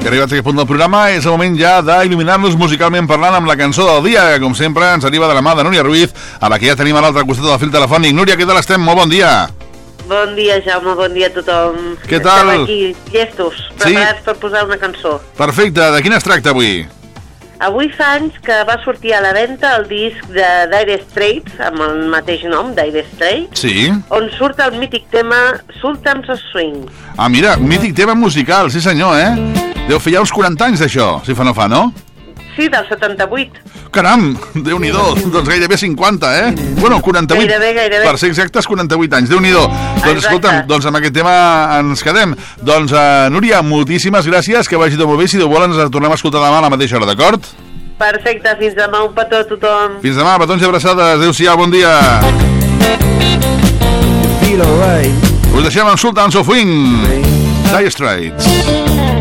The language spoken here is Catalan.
I arribats a aquest punt del programa és el moment ja d'il·luminar-nos musicalment parlant amb la cançó del dia, que com sempre ens arriba de la mà de Núria Ruiz, a la que ja tenim a l'altre costat del fil telefònic. Núria, què tal estem? Molt bon dia. Bon dia, Jaume, bon dia a tothom. Què tal? Estem aquí, llestos, preparats per posar una cançó. Perfecte, de quina es tracta avui? Avui fa anys que va sortir a la venda el disc de Dire Straits, amb el mateix nom, Dire Straits, Sí. on surt el mític tema Sultans of Swing. Ah, mira, mític tema musical, sí senyor, Deu fer ja uns 40 anys d'això, si fa no fa, no? Sí, del 78. Caram, Déu-n'hi-do, doncs gairebé 50, Bueno, 48, Gairebé. per ser exactes 48 anys, Déu-n'hi-do. Doncs escolta'm, doncs amb aquest tema ens quedem. Doncs Núria, moltíssimes gràcies, que vagi tot molt bé, si Déu vol ens tornem a escoltar demà a la mateixa hora, d'acord? Perfecte, fins demà, un petó a tothom. Fins demà, petons i abraçades, adéu-siau, bon dia. Us deixem amb Sultans of Swing, Dire Straits.